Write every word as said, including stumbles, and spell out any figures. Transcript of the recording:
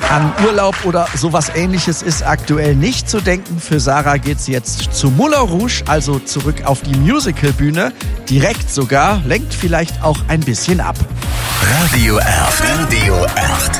An Urlaub oder sowas Ähnliches ist aktuell nicht zu denken. Für Sarah geht's jetzt zu Moulin Rouge, also zurück auf die Musicalbühne. Direkt sogar, lenkt vielleicht auch ein bisschen ab. Radio acht. Radio acht.